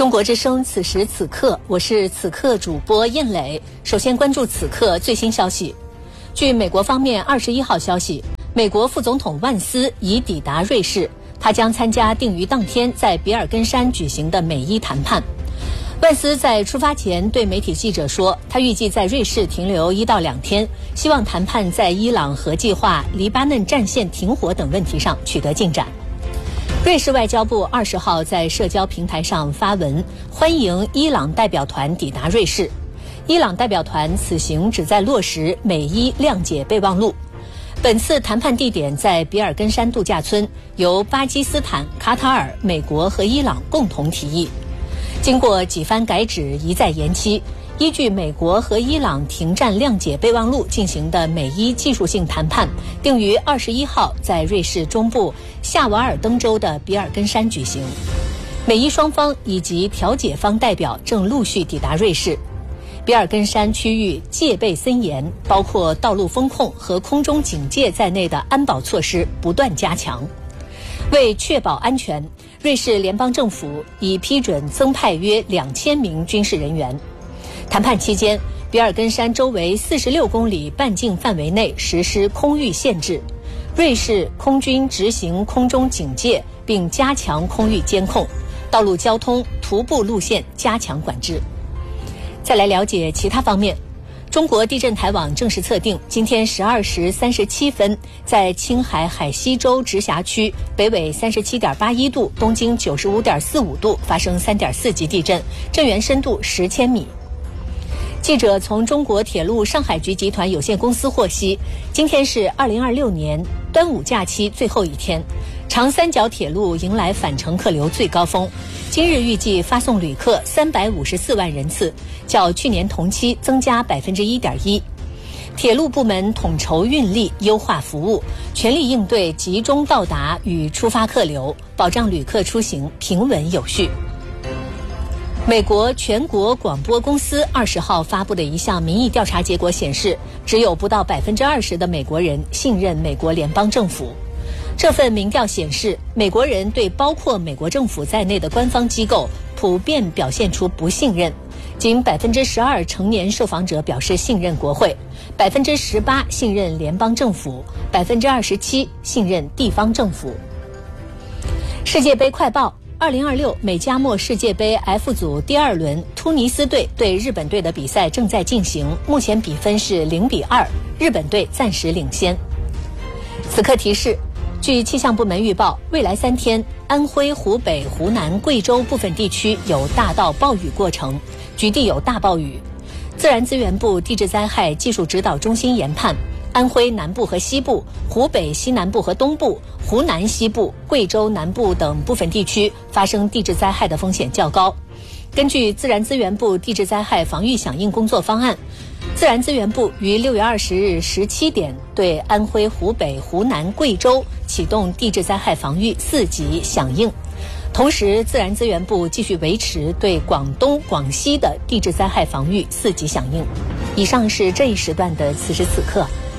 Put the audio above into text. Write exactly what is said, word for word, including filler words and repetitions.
中国之声，此时此刻，我是此刻主播燕磊。首先关注此刻最新消息。据美国方面二十一号消息，美国副总统万斯已抵达瑞士，他将参加定于当天在比尔根山举行的美伊谈判。万斯在出发前对媒体记者说，他预计在瑞士停留一到两天，希望谈判在伊朗核计划、黎巴嫩战线停火等问题上取得进展。瑞士外交部二十号在社交平台上发文，欢迎伊朗代表团抵达瑞士。伊朗代表团此行旨在落实美伊谅解备忘录。本次谈判地点在比尔根山度假村，由巴基斯坦、卡塔尔、美国和伊朗共同提议。经过几番改旨，一再延期，依据美国和伊朗停战谅解备忘录进行的美伊技术性谈判，定于二十一号在瑞士中部夏瓦尔登州的比尔根山举行。美伊双方以及调解方代表正陆续抵达瑞士。比尔根山区域戒备森严，包括道路封控和空中警戒在内的安保措施不断加强。为确保安全，瑞士联邦政府已批准增派约两千名军事人员。谈判期间，比尔根山周围四十六公里半径范围内实施空域限制，瑞士空军执行空中警戒，并加强空域监控，道路交通、徒步路线加强管制。再来了解其他方面。中国地震台网正式测定，今天十二时三十七分，在青海海西州直辖区北纬三十七点八一度、东经九十五点四五度发生三点四级地震，震源深度十千米。记者从中国铁路上海局集团有限公司获悉，今天是二零二六年端午假期最后一天，长三角铁路迎来返程客流最高峰，今日预计发送旅客三百五十四万人次，较去年同期增加百分之一点一。铁路部门统筹运力，优化服务，全力应对集中到达与出发客流，保障旅客出行平稳有序。美国全国广播公司二十号发布的一项民意调查结果显示，只有不到百分之二十的美国人信任美国联邦政府。这份民调显示，美国人对包括美国政府在内的官方机构普遍表现出不信任，仅百分之十二成年受访者表示信任国会，百分之十八信任联邦政府，百分之二十七信任地方政府。世界杯快报。二零二六美加墨世界杯 F 组第二轮，突尼斯队对日本队的比赛正在进行，目前比分是零比二，日本队暂时领先。此刻提示，据气象部门预报，未来三天，安徽、湖北、湖南、贵州部分地区有大到暴雨过程，局地有大暴雨。自然资源部地质灾害技术指导中心研判，安徽南部和西部、湖北西南部和东部、湖南西部、贵州南部等部分地区发生地质灾害的风险较高。根据自然资源部地质灾害防御响应工作方案，自然资源部于六月二十日十七点对安徽、湖北、湖南、贵州启动地质灾害防御四级响应。同时，自然资源部继续维持对广东、广西的地质灾害防御四级响应。以上是这一时段的此时此刻。